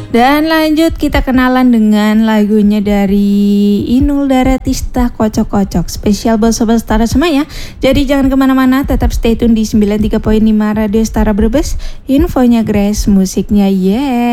Dan lanjut kita kenalan dengan lagunya dari Inul Daratista, Kocok-Kocok. Spesial buat Sobat Setara semuanya. Jadi jangan kemana-mana, tetap stay tune di 93.5 Radio Setara Brebes. Infonya Grace, musiknya yeah.